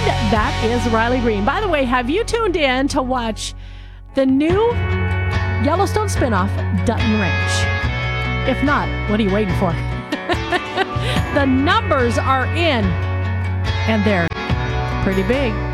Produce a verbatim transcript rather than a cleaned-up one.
That is Riley Green. By the way, have you tuned in to watch the new Yellowstone spinoff, Dutton Ranch? If not, what are you waiting for? The numbers are in, and they're pretty big.